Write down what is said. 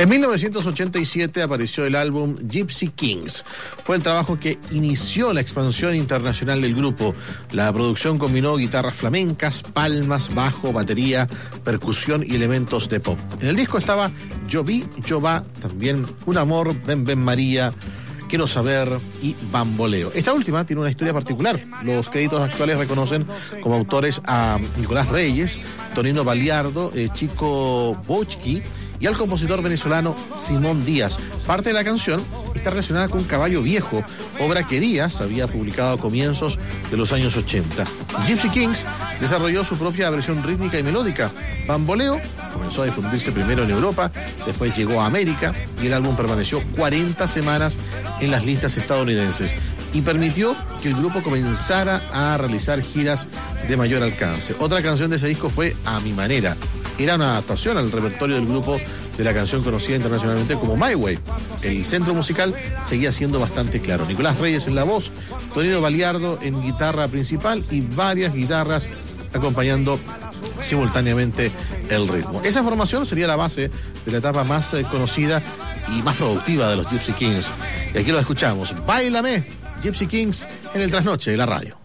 En 1987 apareció el álbum Gypsy Kings. Fue el trabajo que inició la expansión internacional del grupo. La producción combinó guitarras flamencas, palmas, bajo, batería, percusión y elementos de pop. En el disco estaba Yo vi, yo va, también Un amor, Ven, ven María, Quiero saber y Bamboleo. Esta última tiene una historia particular. Los créditos actuales reconocen como autores a Nicolás Reyes, Tonino Baliardo, Chico Bochki y al compositor venezolano Simón Díaz. Parte de la canción está relacionada con Caballo Viejo, obra que Díaz había publicado a comienzos de los años 80. Gypsy Kings desarrolló su propia versión rítmica y melódica. Bamboleo comenzó a difundirse primero en Europa, después llegó a América y el álbum permaneció 40 semanas en las listas estadounidenses y permitió que el grupo comenzara a realizar giras de mayor alcance. Otra canción de ese disco fue A Mi Manera. Era una adaptación al repertorio del grupo de la canción conocida internacionalmente como My Way. El centro musical seguía siendo bastante claro. Nicolás Reyes en la voz, Tonino Baliardo en guitarra principal y varias guitarras acompañando simultáneamente el ritmo. Esa formación sería la base de la etapa más conocida y más productiva de los Gypsy Kings. Y aquí lo escuchamos. Báilame, Gypsy Kings en el trasnoche de la radio.